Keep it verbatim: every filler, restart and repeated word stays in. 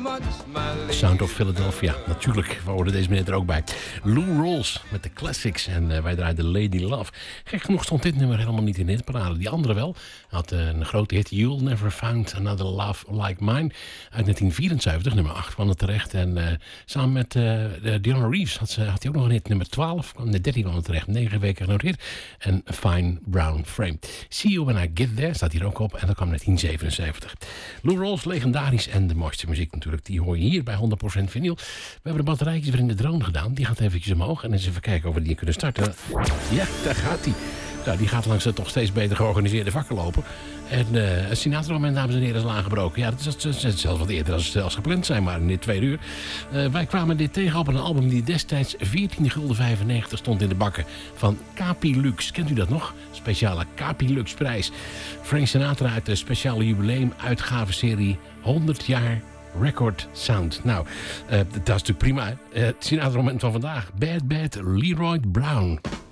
Sound of Philadelphia. Natuurlijk, we horen deze meneer er ook bij. Lou Rawls met de classics en uh, wij draaiden Lady Love. Gek genoeg stond dit nummer helemaal niet in de hitparade. Die andere wel. Had uh, een grote hit. You'll Never Find Another Love Like Mine. Uit negentien vierenzeventig, nummer acht kwam het terecht. En uh, samen met uh, Dionne Reeves had, ze, had hij ook nog een hit. Nummer twaalf kwam de dertien kwam het terecht. negen weken genoteerd. En A Fine Brown Frame. See You When I Get There staat hier ook op. En dat kwam negentien zevenenzeventig. Lou Rawls, legendarisch en de mooiste muziek natuurlijk. Die hoor je hier bij honderd procent vinyl. We hebben de batterijtjes weer in de drone gedaan. Die gaat eventjes omhoog. En eens even kijken of we die kunnen starten. Ja, daar gaat die. Nou, die gaat langs de toch steeds beter georganiseerde vakken lopen. En uh, het Sinatra-moment, dames en heren, is al aangebroken. Ja, dat is, dat is zelfs wat eerder als, als gepland zijn, maar in dit tweede uur. Uh, wij kwamen dit tegen op een album die destijds veertien gulden vijfennegentig stond in de bakken. Van Capilux. Kent u dat nog? Speciale Capilux prijs. Frank Sinatra uit de speciale jubileum-uitgavenserie honderd jaar Record Sound. Nou, uh, dat is natuurlijk prima. Uh, het Sinatra-moment van vandaag. Bad Bad Leroy Brown.